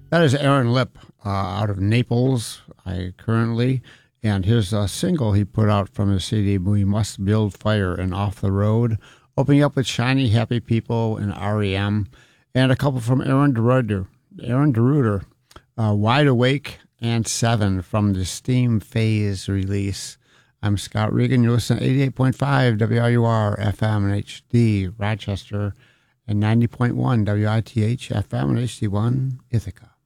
That is Aaron Lip out of Naples, currently. And his single he put out from his CD, We Must Build Fire and Off the Road, opening up with Shiny Happy People and REM, and a couple from Aaron DeRuiter, Wide Awake and Seven from the Steam Phase release. I'm Scott Regan. You're listening to 88.5 WRUR FM and HD Rochester and 90.1 WITH FM and HD1 Ithaca.